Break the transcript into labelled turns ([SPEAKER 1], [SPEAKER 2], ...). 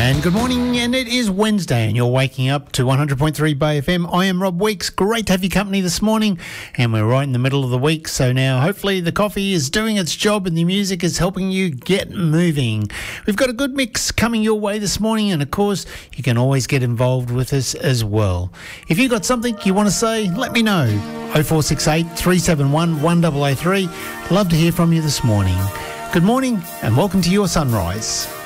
[SPEAKER 1] And good morning, and it is Wednesday, and you're waking up to 100.3 Bay FM. I am Rob Weeks. Great to have your company this morning, and we're right in the middle of the week, so now hopefully the coffee is doing its job and the music is helping you get moving. We've got a good mix coming your way this morning, and of course, you can always get involved with us as well. If you've got something you want to say, let me know. 0468 371 1083. Love to hear from you this morning. Good morning, and welcome to your sunrise.